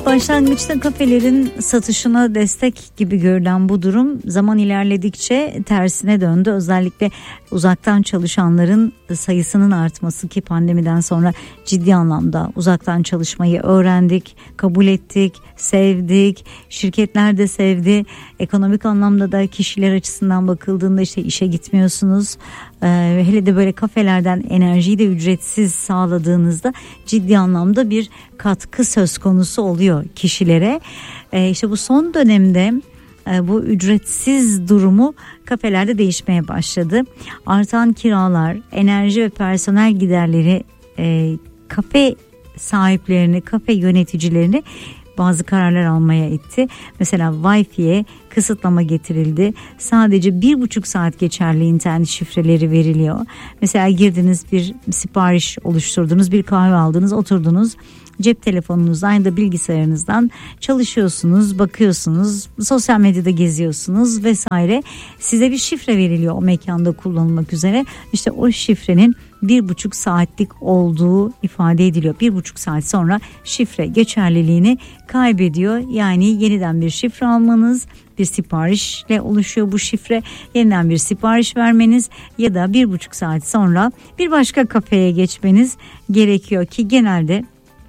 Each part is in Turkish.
Başlangıçta kafelerin satışına destek gibi görülen bu durum zaman ilerledikçe tersine döndü. Özellikle uzaktan çalışanların sayısının artması, ki pandemiden sonra ciddi anlamda uzaktan çalışmayı öğrendik, kabul ettik, sevdik. Şirketler de sevdi. Ekonomik anlamda da kişiler açısından bakıldığında işte işe gitmiyorsunuz. Hele de böyle kafelerden enerjiyi de ücretsiz sağladığınızda ciddi anlamda bir katkı söz konusu oluyor kişilere. İşte bu son dönemde bu ücretsiz durumu kafelerde değişmeye başladı. Artan kiralar, enerji ve personel giderleri kafe sahiplerini, kafe yöneticilerini bazı kararlar almaya itti. Mesela Wi-Fi'ye kısıtlama getirildi. Sadece 1,5 saat geçerli internet şifreleri veriliyor. Mesela girdiniz, bir sipariş oluşturdunuz, bir kahve aldınız, oturdunuz. Cep telefonunuzdan ya da bilgisayarınızdan çalışıyorsunuz, bakıyorsunuz, sosyal medyada geziyorsunuz vesaire. Size bir şifre veriliyor o mekanda kullanılmak üzere. İşte o şifrenin 1,5 saatlik olduğu ifade ediliyor. 1,5 saat sonra şifre geçerliliğini kaybediyor. Yani yeniden bir şifre almanız, bir siparişle oluşuyor bu şifre. Yeniden bir sipariş vermeniz ya da 1,5 saat sonra bir başka kafeye geçmeniz gerekiyor ki genelde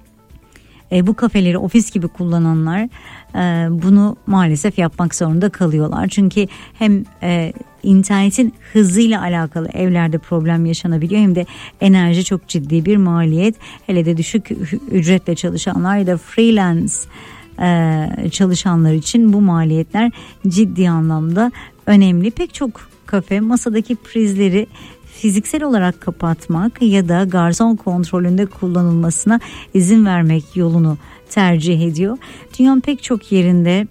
bu kafeleri ofis gibi kullananlar bunu maalesef yapmak zorunda kalıyorlar. Çünkü hem internetin hızıyla alakalı evlerde problem yaşanabiliyor, hem de enerji çok ciddi bir maliyet. Hele de düşük ücretle çalışanlar ya da freelance çalışanlar için bu maliyetler ciddi anlamda önemli. Pek çok kafe masadaki prizleri fiziksel olarak kapatmak ya da garson kontrolünde kullanılmasına izin vermek yolunu tercih ediyor. Dünyanın pek çok yerinde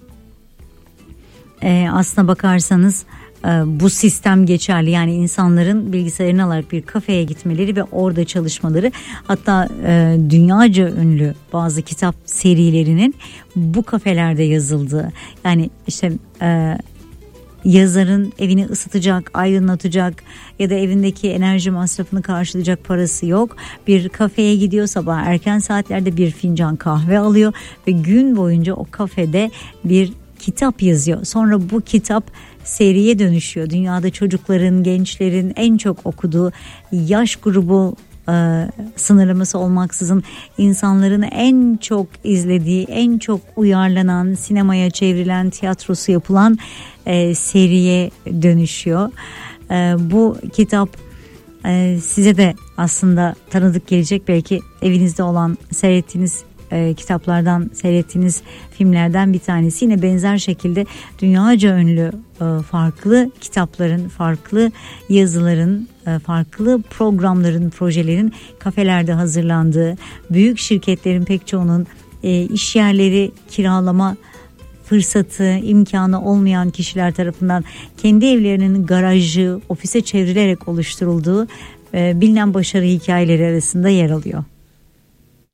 aslına bakarsanız bu sistem geçerli. Yani insanların bilgisayarını alarak bir kafeye gitmeleri ve orada çalışmaları, hatta dünyaca ünlü bazı kitap serilerinin bu kafelerde yazıldığı, yani işte yazarın evini ısıtacak, aydınlatacak ya da evindeki enerji masrafını karşılayacak parası yok. Bir kafeye gidiyor, sabah erken saatlerde bir fincan kahve alıyor ve gün boyunca o kafede bir kitap yazıyor. Sonra bu kitap seriye dönüşüyor. Dünyada çocukların, gençlerin en çok okuduğu, yaş grubu sınırlaması olmaksızın insanların en çok izlediği, en çok uyarlanan, sinemaya çevrilen, tiyatrosu yapılan seriye dönüşüyor. Bu kitap size de aslında tanıdık gelecek. Belki evinizde olan, seyrettiğiniz kitaplardan, seyrettiğiniz filmlerden bir tanesi. Yine benzer şekilde dünyaca ünlü farklı kitapların, farklı yazıların, farklı programların, projelerin kafelerde hazırlandığı, büyük şirketlerin pek çoğunun iş yerleri kiralama fırsatı, imkanı olmayan kişiler tarafından kendi evlerinin garajı, ofise çevrilerek oluşturulduğu bilinen başarı hikayeleri arasında yer alıyor.